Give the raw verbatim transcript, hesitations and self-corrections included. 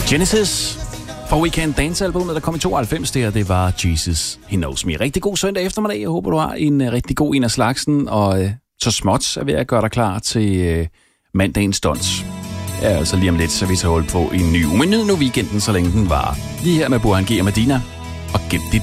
Genesis fra Weekend Dance-albumet, der kom i tooghalvfems. Det her, det var Jesus, He Knows Me. Rigtig god søndag eftermiddag. Jeg håber, du har en uh, rigtig god en af slagsen, og uh, så småt er ved at gøre dig klar til uh, mandagens stunts. Ja, altså lige om lidt, så vi tager hold på en ny uge. Men nyd nu weekenden, så længe den var. Lige her med Burhan G og Medina, og gem dit